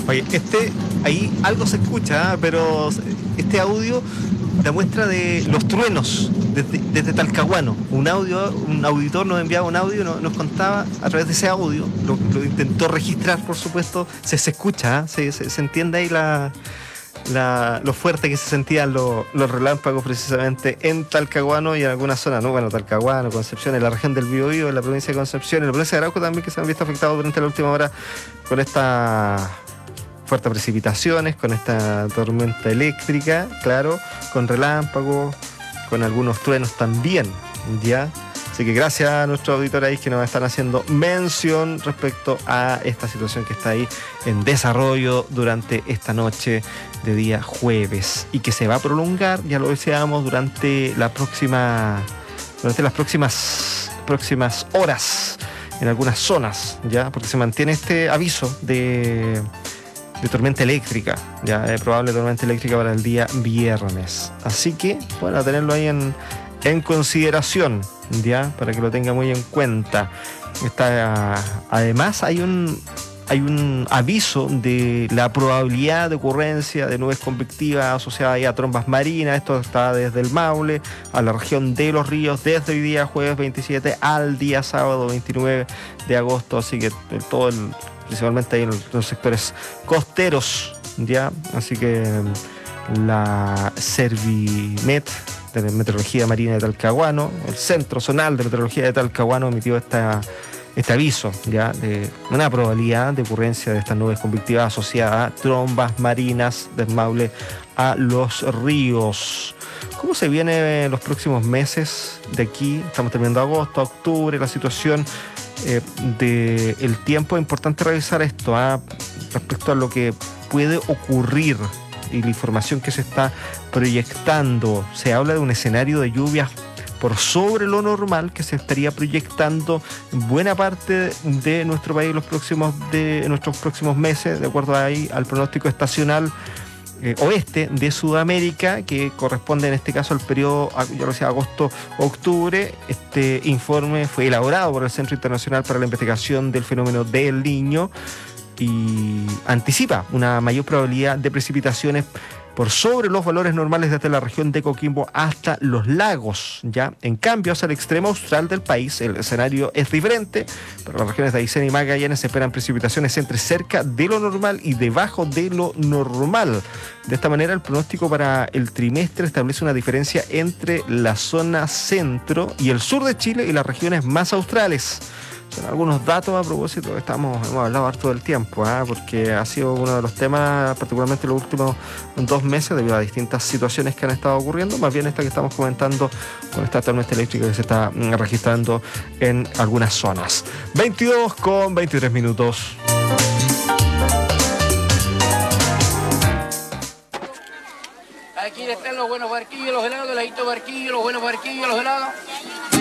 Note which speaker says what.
Speaker 1: Oye, ahí algo se escucha, pero este audio da muestra de los truenos desde Talcahuano. Un auditor nos enviaba un audio, nos contaba a través de ese audio, lo intentó registrar, por supuesto, se escucha, se entiende ahí lo fuerte que se sentían los relámpagos precisamente en Talcahuano y en algunas zonas, ¿no? Bueno, Talcahuano, Concepción, en la región del Biobío, en la provincia de Concepción, en la provincia de Arauco también, que se han visto afectados durante la última hora con esta fuertes precipitaciones, con esta tormenta eléctrica, claro, con relámpagos, con algunos truenos también, ¿ya? Así que gracias a nuestros auditores ahí que nos están haciendo mención respecto a esta situación que está ahí en desarrollo durante esta noche de día jueves y que se va a prolongar, ya lo decíamos, durante las próximas horas en algunas zonas, ya, porque se mantiene este aviso de tormenta eléctrica, ya, probable tormenta eléctrica para el día viernes. Así que, bueno, a tenerlo ahí en consideración, ya, para que lo tenga muy en cuenta. Además, hay un aviso de la probabilidad de ocurrencia de nubes convectivas asociadas a trombas marinas. Esto está desde el Maule a la región de Los Ríos, desde hoy día jueves 27 al día sábado 29 de agosto. Así que principalmente ahí en los sectores costeros, ¿ya? Así que la Servimet de Meteorología Marina de Talcahuano, el Centro Zonal de Meteorología de Talcahuano, emitió este aviso, ¿ya? De una probabilidad de ocurrencia de estas nubes convectivas asociadas a trombas marinas del Maule a los ríos. ¿Cómo se viene los próximos meses de aquí? Estamos terminando agosto, octubre, la situación del tiempo. Es importante revisar esto respecto a lo que puede ocurrir y la información que se está proyectando. Se habla de un escenario de lluvias por sobre lo normal que se estaría proyectando en buena parte de nuestro país en nuestros próximos meses, de acuerdo ahí al pronóstico estacional oeste de Sudamérica, que corresponde en este caso al periodo, yo lo decía, agosto-octubre. Este informe fue elaborado por el Centro Internacional para la Investigación del Fenómeno del Niño y anticipa una mayor probabilidad de precipitaciones por sobre los valores normales desde la región de Coquimbo hasta los lagos, ¿ya? En cambio, hacia el extremo austral del país, el escenario es diferente. Para las regiones de Aysén y Magallanes se esperan precipitaciones entre cerca de lo normal y debajo de lo normal. De esta manera, el pronóstico para el trimestre establece una diferencia entre la zona centro y el sur de Chile y las regiones más australes. Son algunos datos a propósito que hemos hablado harto del tiempo, porque ha sido uno de los temas, particularmente en los últimos 2 meses, debido a distintas situaciones que han estado ocurriendo, más bien esta que estamos comentando con esta tormenta eléctrica que se está registrando en algunas zonas. 22:23.
Speaker 2: Aquí están los buenos barquillos, los helados, el heladito barquillo, los buenos barquillos, los helados.